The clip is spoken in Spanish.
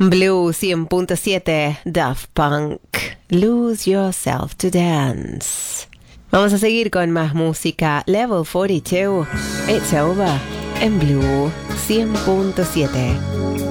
Blue 100.7, Daft Punk, Lose Yourself to Dance. Vamos a seguir con más música. Level 42, It's Over, en Blue 100.7.